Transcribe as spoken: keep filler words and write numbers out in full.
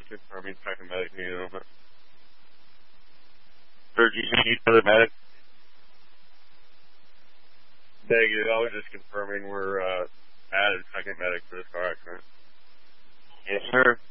confirming second medic needed over. Third, do you need another medic? Negative. I was just confirming we're uh, added second medic for this car accident. Yes, sir.